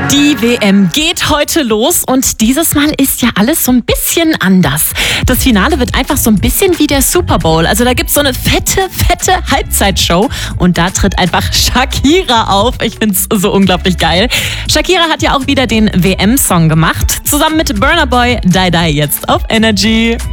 Die WM geht heute los und dieses Mal ist ja alles so ein bisschen anders. Das Finale wird einfach so ein bisschen wie der Super Bowl. Also da gibt's so eine fette Halbzeitshow und da tritt einfach Shakira auf. Ich find's so unglaublich geil. Shakira hat ja auch wieder den WM-Song gemacht. Zusammen mit Burna Boy, Die Die jetzt auf Energy.